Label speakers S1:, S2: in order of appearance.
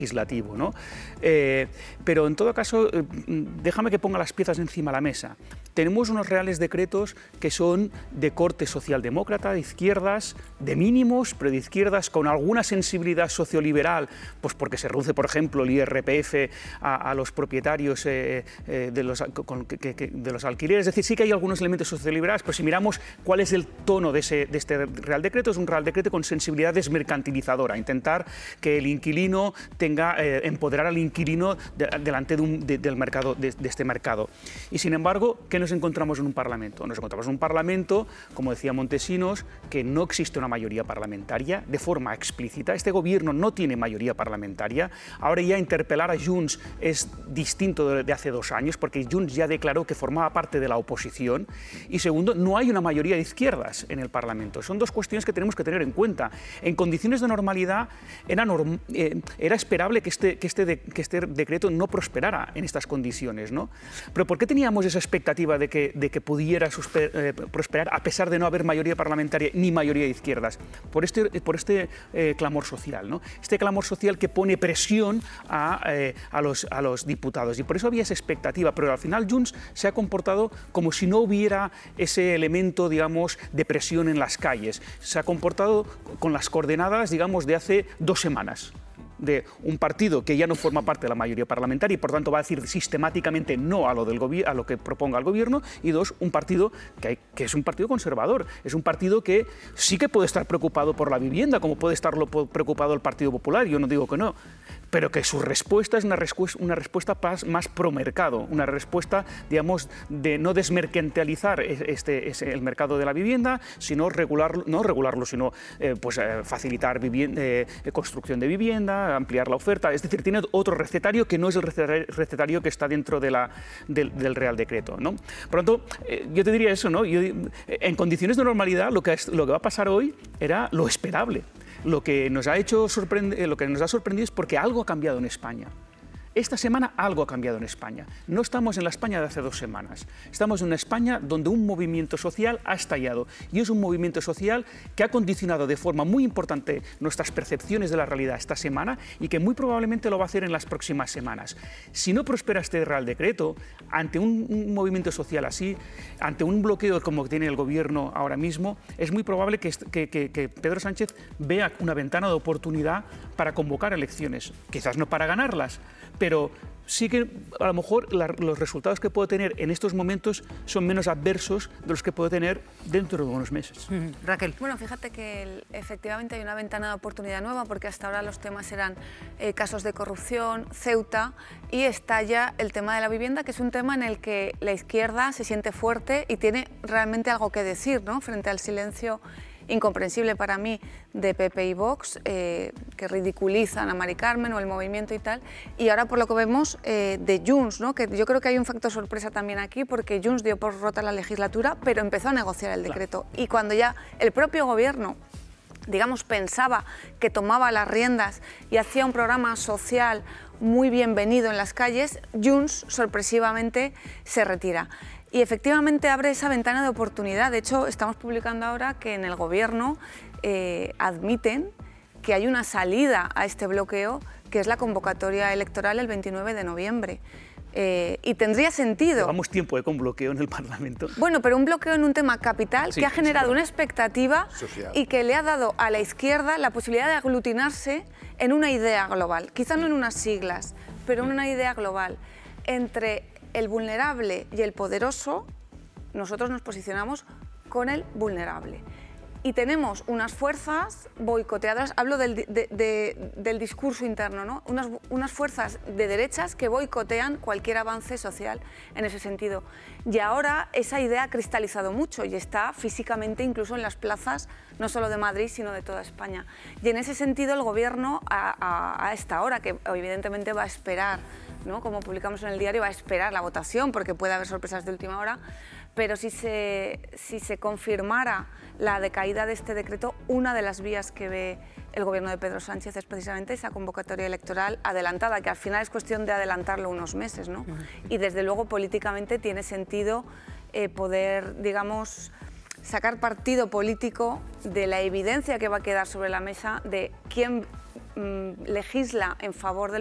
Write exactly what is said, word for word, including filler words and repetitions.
S1: legislativo, ¿no? Eh, pero en todo caso, eh, déjame que ponga las piezas encima de la mesa. Tenemos unos reales decretos que son de corte socialdemócrata, de izquierdas, de mínimos, pero de izquierdas con alguna sensibilidad socioliberal, pues porque se reduce, por ejemplo, el I R P F a, a los propietarios eh, eh, de, los, con, que, que, de los alquileres. Es decir, sí que hay algunos elementos socioliberales, pero si miramos cuál es el tono de, ese, de este real decreto, es un real decreto con sensibilidad desmercantilizadora, intentar que el inquilino tenga, eh, empoderar al inquilino de, delante de un, de, del mercado, de, de este mercado. Y sin embargo, ¿qué nos encontramos en un Parlamento? Nos encontramos en un Parlamento, como decía Montesinos, que no existe una mayoría parlamentaria de forma explícita. Este gobierno no tiene mayoría parlamentaria. Ahora ya interpelar a Junts es distinto de, de hace dos años, porque Junts ya declaró que formaba parte de la oposición. Y segundo, no hay una mayoría de izquierdas en el Parlamento. Son dos cuestiones que tenemos que tener en cuenta. En condiciones de normalidad era, norm, eh, era esperable que este, que, este de, que este decreto no prosperara en estas condiciones, ¿no? Pero ¿por qué teníamos esa expectativa de que, de que pudiera suspe, eh, prosperar a pesar de no haber mayoría parlamentaria ni mayoría de izquierdas? Por este, por este eh, clamor social, ¿no? Este clamor social que pone presión a, eh, a, los, a los diputados. Y por eso había esa expectativa, pero al final Junts se ha comportado como si no hubiera ese elemento, digamos, de presión en las calles. Se ha comportado con las coordenadas, digamos, de hace dos semanas. De un partido que ya no forma parte de la mayoría parlamentaria y por tanto va a decir sistemáticamente no a lo, del a lo que proponga el gobierno, y dos, un partido que, hay, que es un partido conservador, es un partido que sí que puede estar preocupado por la vivienda, como puede estar preocupado el Partido Popular, yo no digo que no, pero que su respuesta es una respuesta, una respuesta más promercado, una respuesta, digamos, de no desmercantilizar este, este, el mercado de la vivienda, sino regularlo, no regularlo, sino eh, pues, eh, facilitar vivienda, eh, construcción de vivienda, ampliar la oferta. Es decir, tiene otro recetario que no es el recetario que está dentro de la, del, del Real Decreto, ¿no? Por lo tanto, eh, yo te diría eso, ¿no? Yo, en condiciones de normalidad, lo que, lo que va a pasar hoy era lo esperable. Lo que nos ha hecho sorprender, lo que nos ha sorprendido es porque algo ha cambiado en España. Esta semana algo ha cambiado en España. No estamos en la España de hace dos semanas. Estamos en una España donde un movimiento social ha estallado. Y es un movimiento social que ha condicionado de forma muy importante nuestras percepciones de la realidad esta semana y que muy probablemente lo va a hacer en las próximas semanas. Si no prospera este Real Decreto, ante un, un movimiento social así, ante un bloqueo como tiene el gobierno ahora mismo, es muy probable que, que, que, que Pedro Sánchez vea una ventana de oportunidad para convocar elecciones. Quizás no para ganarlas, pero sí que a lo mejor la, los resultados que puede tener en estos momentos son menos adversos de los que puede tener dentro de unos meses.
S2: Uh-huh. Raquel.
S3: Bueno, fíjate que el, efectivamente hay una ventana de oportunidad nueva, porque hasta ahora los temas eran eh, casos de corrupción, Ceuta, y estalla el tema de la vivienda, que es un tema en el que la izquierda se siente fuerte y tiene realmente algo que decir, ¿no?, frente al silencio incomprensible para mí de P P y Vox, eh, que ridiculizan a Mari Carmen o el movimiento y tal, y ahora por lo que vemos eh, de Junts, ¿no?, que yo creo que hay un factor sorpresa también aquí, porque Junts dio por rota la legislatura, pero empezó a negociar el decreto, claro. Y cuando ya el propio gobierno, digamos, pensaba que tomaba las riendas y hacía un programa social muy bienvenido en las calles, Junts sorpresivamente se retira. Y efectivamente abre esa ventana de oportunidad. De hecho, estamos publicando ahora que en el gobierno eh, admiten que hay una salida a este bloqueo, que es la convocatoria electoral el veintinueve de noviembre. Eh, y tendría sentido.
S1: Llevamos tiempo eh, con bloqueo en el Parlamento.
S3: Bueno, pero un bloqueo en un tema capital, sí, que ha generado sí, una expectativa social y que le ha dado a la izquierda la posibilidad de aglutinarse en una idea global. Quizá no en unas siglas, pero en una idea global. Entre el vulnerable y el poderoso, nosotros nos posicionamos con el vulnerable. Y tenemos unas fuerzas boicoteadoras, hablo del, de, de, del discurso interno, ¿no?, unas, unas fuerzas de derechas que boicotean cualquier avance social en ese sentido. Y ahora esa idea ha cristalizado mucho y está físicamente incluso en las plazas, no solo de Madrid, sino de toda España. Y en ese sentido el gobierno a, a, a esta hora, que evidentemente va a esperar, ¿no?, como publicamos en el diario, va a esperar la votación porque puede haber sorpresas de última hora, pero si se, si se confirmara la decaída de este decreto, una de las vías que ve el gobierno de Pedro Sánchez es precisamente esa convocatoria electoral adelantada, que al final es cuestión de adelantarlo unos meses, ¿no? Uh-huh. Y desde luego políticamente tiene sentido eh, poder, digamos, sacar partido político de la evidencia que va a quedar sobre la mesa de quién mmm, legisla en favor del